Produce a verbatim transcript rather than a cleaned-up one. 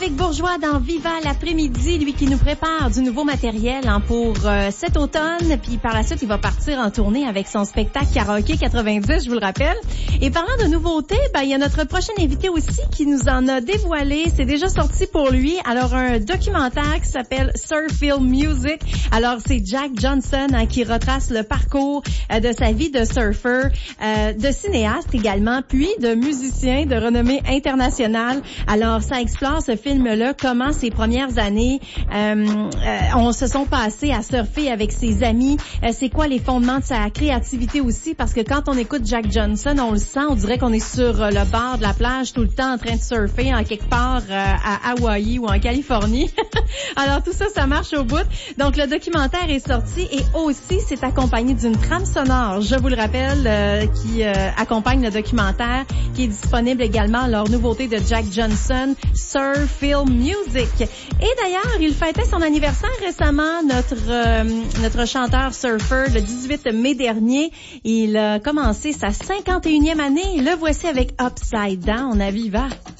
Frédéric Bourgeois dans Viva l'après-midi, lui qui nous prépare du nouveau matériel hein, pour euh, cet automne. Puis par la suite, il va partir en tournée avec son spectacle Karaoké quatre-vingt-dix, je vous le rappelle. Et parlant de nouveautés, ben il y a notre prochain invité aussi qui nous en a dévoilé. C'est déjà sorti pour lui. Alors un documentaire qui s'appelle Surf Film Music. Alors c'est Jack Johnson hein, qui retrace le parcours euh, de sa vie de surfeur, euh, de cinéaste également, puis de musicien de renommée internationale. Alors ça explore ce film-là, comment ses premières années euh, euh, on se sont passées à surfer avec ses amis. Euh, c'est quoi les fondements de sa créativité aussi, parce que quand on écoute Jack Johnson, on le sent, on dirait qu'on est sur euh, le bord de la plage tout le temps en train de surfer en quelque part euh, à Hawaï ou en Californie. Alors tout ça, ça marche au bout. Donc le documentaire est sorti et aussi c'est accompagné d'une trame sonore, je vous le rappelle, euh, qui euh, accompagne le documentaire, qui est disponible également. Leur nouveauté de Jack Johnson, Surf Film Music. Et d'ailleurs, il fêtait son anniversaire récemment, notre euh, notre chanteur surfer, le dix-huit mai dernier. Il a commencé sa cinquante et unième année. Le voici avec Upside Down à Viva.